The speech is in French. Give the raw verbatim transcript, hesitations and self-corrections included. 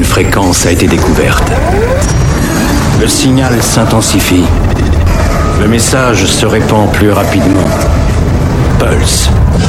fréquence a été découverte. Le signal s'intensifie. Le message se répand plus rapidement. Pulse.